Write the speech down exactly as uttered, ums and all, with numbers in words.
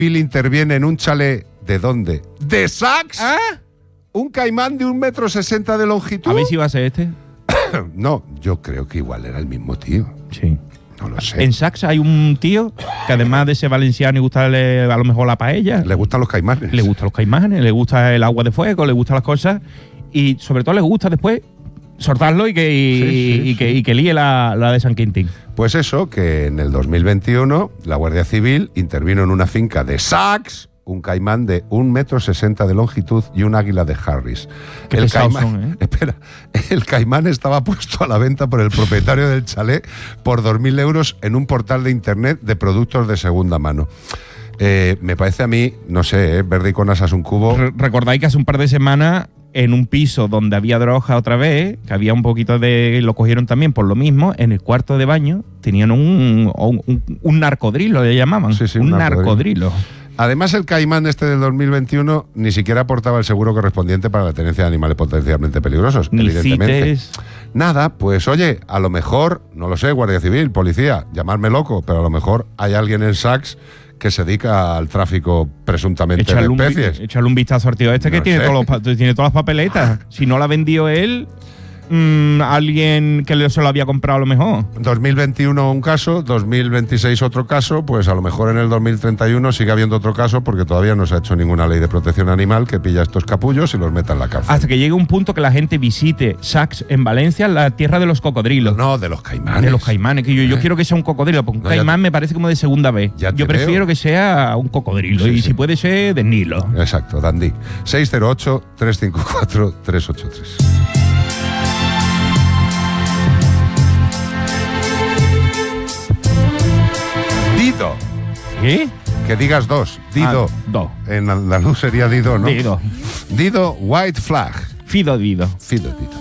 Bill interviene en un chalet. ¿De dónde? ¿De Saks? ¿Ah? ¿Un caimán de un metro sesenta de longitud? A ver si va a ser este. No, yo creo que igual era el mismo tío. Sí. No lo sé. En Saks hay un tío que además de ser valenciano y gustarle a lo mejor la paella, Le gustan los caimanes. le gustan los caimanes, le gusta el agua de fuego, le gustan las cosas y sobre todo le gusta después soltarlo y que, y, Sí, sí, y que, sí. y que líe la, la de San Quintín. Pues eso, que en el dos mil veintiuno la Guardia Civil intervino en una finca de Saks, un caimán de un metro sesenta de longitud y un águila de Harris. Qué el pesados caimán, son, ¿eh? Espera, el caimán estaba puesto a la venta por el propietario del chalet por dos mil euros en un portal de internet de productos de segunda mano. Eh, me parece a mí, no sé, ¿eh? Verde con asas un cubo. Re- Recordáis que hace un par de semanas en un piso donde había droga otra vez, que había un poquito de... lo cogieron también por lo mismo, en el cuarto de baño tenían un, un, un, un narcodrilo, le llamaban. Sí, sí, un un narcodrilo. narcodrilo. Además, el caimán este del dos mil veintiuno ni siquiera aportaba el seguro correspondiente para la tenencia de animales potencialmente peligrosos, Ni evidentemente. cites. Nada, pues oye, a lo mejor, no lo sé, Guardia Civil, policía, llamarme loco, pero a lo mejor hay alguien en Saks que se dedica al tráfico presuntamente Echarle de un, vi- especies. echarle un vistazo al tío este que No tiene, sé. todos los pa- tiene todas las papeletas. Si no la vendió él, mmm, alguien que le- se lo había comprado a lo mejor. dos mil veintiuno un caso, dos mil veintiséis otro caso, pues a lo mejor en el dos mil treinta y uno sigue habiendo otro caso porque todavía no se ha hecho ninguna ley de protección animal que pilla a estos capullos y los meta en la cárcel. Hasta que llegue un punto que la gente visite Saks en Valencia, la tierra de los cocodrilos. No, de los caimanes. De los caimanes, que yo, yo Eh. quiero que sea un cocodrilo, porque un No, ya caimán te- me parece como de segunda vez. Ya te Yo prefiero veo. que sea un cocodrilo, Sí, y sí. si puede ser de Nilo. Exacto, Dandy. seis cero ocho, tres cinco cuatro, tres ocho tres. Dido. ¿Qué? Que digas dos. Dido. Ah, dos. En andaluz sería Dido, ¿no? Dido. Dido White Flag. Fido, Dido. Fido, Dido.